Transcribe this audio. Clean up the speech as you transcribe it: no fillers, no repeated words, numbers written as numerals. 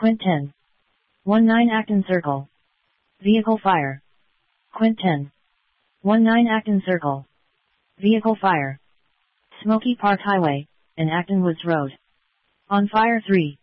Quint 10. 19 Acton Circle. Vehicle fire. Quint 10. 19 Acton Circle. Vehicle fire. Smoky Park Highway, and Acton Woods Road. On fire 3.